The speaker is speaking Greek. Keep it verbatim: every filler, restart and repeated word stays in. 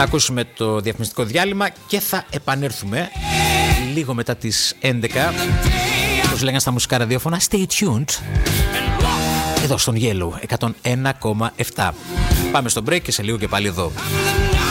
Θα ακούσουμε το διαφημιστικό διάλειμμα και θα επανέλθουμε λίγο μετά τις έντεκα. Όπως λέγανε στα μουσικά ραδιόφωνα, stay tuned. Εδώ στον Yellow εκατόν ένα κόμμα επτά. Πάμε στο break και σε λίγο και πάλι εδώ.